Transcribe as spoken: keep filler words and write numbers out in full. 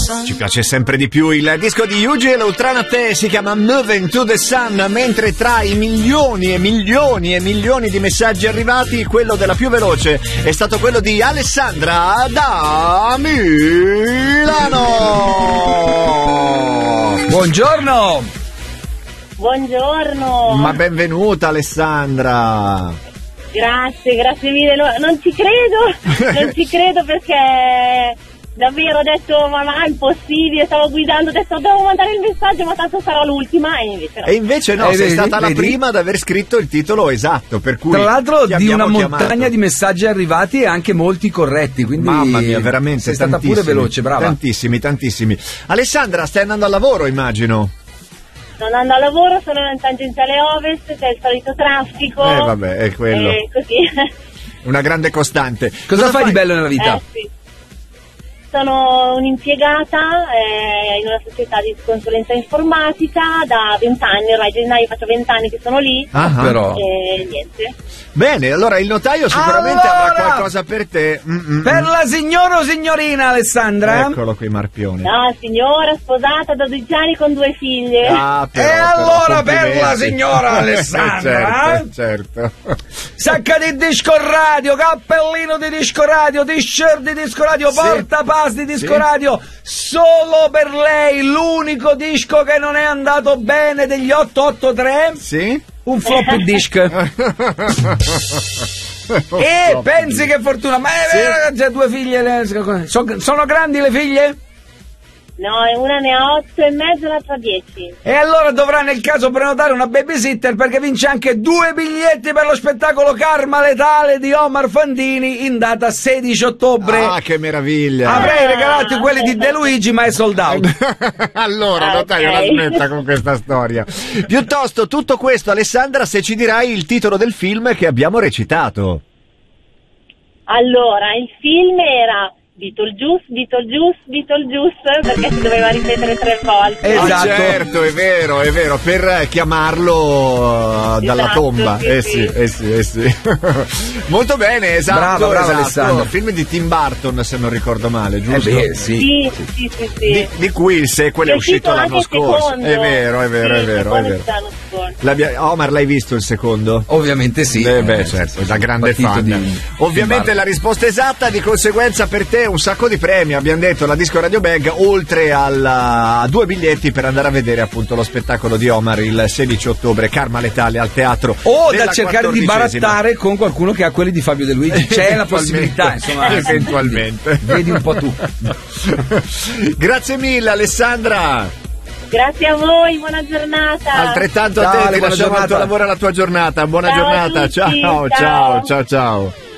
Ci piace sempre di più il disco di Yuji e l'Ultrana Te, si chiama Moving to the Sun, mentre tra i milioni e milioni e milioni di messaggi arrivati, quello della più veloce è stato quello di Alessandra da Milano. Buongiorno. Buongiorno. Ma benvenuta Alessandra. Grazie, grazie mille. No, non ci credo, non ci credo perché davvero ho detto ma, ma è impossibile, stavo guidando, adesso devo mandare il messaggio ma tanto sarò l'ultima e invece no. E invece no, eh, sei vedi, stata vedi? la prima ad aver scritto il titolo esatto, per cui tra l'altro ti di una abbiamo montagna chiamato. di messaggi arrivati e anche molti corretti, quindi Mamma mia, veramente sei stata tantissimi, pure veloce, brava. Tantissimi, tantissimi. Alessandra, stai andando al lavoro, immagino. Sto andando al lavoro, sono in tangenziale ovest, c'è il solito traffico. Eh vabbè, è quello. E così. Una grande costante. Cosa, fai di bello nella vita? Eh, sì. Sono un'impiegata eh, in una società di consulenza informatica da vent'anni, ormai gennaio faccio vent'anni che sono lì. Ah, però. E niente. Bene, allora il notaio sicuramente Allora! avrà qualcosa per te. Mm-mm. Per la signora o signorina Alessandra? Eccolo qui Marpione. No, signora, sposata da dodici anni con due figlie. Ah, però, E però, allora per complimenti. la signora Alessandra, certo, certo. sacca di disco radio, cappellino di disco radio, t-shirt di disco radio, Sì. portapass di disco Sì. radio, solo per lei l'unico disco che non è andato bene degli otto otto tre, Sì? un floppy disk. E pensi che fortuna, ma è Sì. vero che c'ha due figlie, le- so- sono grandi le figlie? No, una ne ha otto e mezzo e l'altra dieci. E allora dovrà nel caso prenotare una babysitter perché vince anche due biglietti per lo spettacolo Karma Letale di Omar Fandini in data sedici ottobre. Ah, che meraviglia. Avrei regalato quelli di De Luigi ma è sold out. Allora, Ah, notaio, ok. la smetta con questa storia. Piuttosto, tutto questo, Alessandra, se ci dirai il titolo del film che abbiamo recitato. Allora, il film era Beetlejuice, Beetlejuice, Beetlejuice, perché si doveva ripetere tre volte. Esatto. Ah, certo, è vero, è vero, per chiamarlo uh, dalla Esatto, tomba. sì, eh sì. sì, eh sì, eh sì. Molto bene, esatto. Brava, brava, esatto. Alessandra. Film di Tim Burton, se non ricordo male, Eh giusto? beh, sì. Sì, sì, sì, sì. Di, di cui il sequel è È uscito uscito l'anno anche il scorso. secondo. È vero, è vero, Sì, è vero, il è secondo vero. è uscito l'anno scorso. L'abbia- Omar, l'hai visto il secondo? Ovviamente sì. Eh beh, Eh, certo, sì, da sì, grande partito fan. di- Ovviamente di la risposta esatta, di conseguenza per te un sacco di premi. Abbiamo detto la Disco Radio Bag, oltre alla- a due biglietti per andare a vedere appunto lo spettacolo di Omar il sedici ottobre, Karma Letale al teatro. O della da cercare di quattordicesima. barattare con qualcuno che ha quelli di Fabio De Luigi. C'è la possibilità, insomma. Eventualmente. Vedi un po' tu. Grazie mille Alessandra. Grazie a voi, buona giornata. Altrettanto Ciao, a te, Ale, ti buona lasciamo al tuo giornata. lavoro e alla tua giornata. Buona Ciao a giornata. tutti, Ciao, ciao, ciao. ciao, ciao.